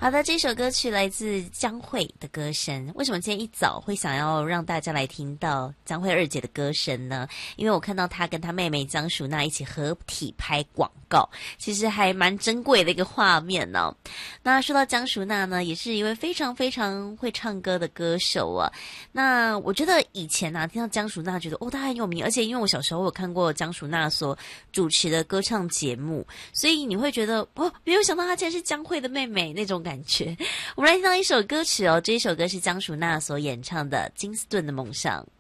好的，这首歌曲来自江蕙的歌声。为什么今天一早会想要让大家来听到江蕙二姐的歌声呢？因为我看到她跟她妹妹江淑娜一起合体拍广告，其实还蛮珍贵的一个画面哦。那说到江淑娜呢，也是一位非常非常会唱歌的歌手啊。那我觉得以前啊，听到江淑娜觉得她很有名，而且因为我小时候有看过江淑娜所主持的歌唱节目，所以你会觉得没有想到她竟然是江蕙的妹妹那种感觉。我们来听到一首歌曲哦，这一首歌是江淑娜所演唱的《金斯顿的梦想》。